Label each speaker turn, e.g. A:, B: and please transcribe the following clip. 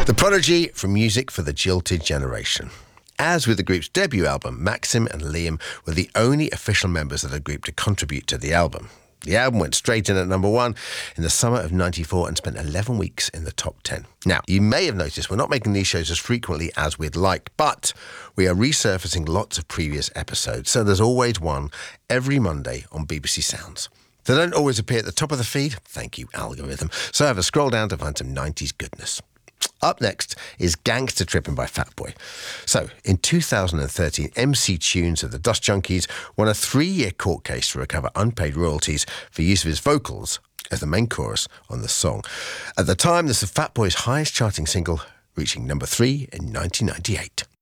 A: The Prodigy from Music for the Jilted Generation. As with the group's debut album, Maxim and Liam were the only official members of the group to contribute to the album. The album went straight in at number one in the summer of '94 and spent 11 weeks in the top 10. Now, you may have noticed we're not making these shows as frequently as we'd like, but we are resurfacing lots of previous episodes, so there's always one every Monday on BBC Sounds. They don't always appear at the top of the feed, thank you, algorithm, so have a scroll down to find some 90s goodness. Up next is Gangster Trippin' by Fatboy. So, in 2013, MC Tunes of the Dust Junkies won a 3-year court case to recover unpaid royalties for use of his vocals as the main chorus on the song. At the time, this was Fatboy's highest charting single, reaching number 3 in 1998.